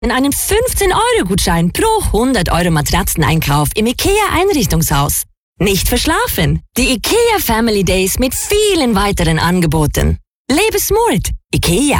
in einen 15-Euro-Gutschein pro 100 € Matratzeneinkauf im IKEA-Einrichtungshaus. Nicht verschlafen. Die IKEA Family Days mit vielen weiteren Angeboten. Lebe smart. IKEA.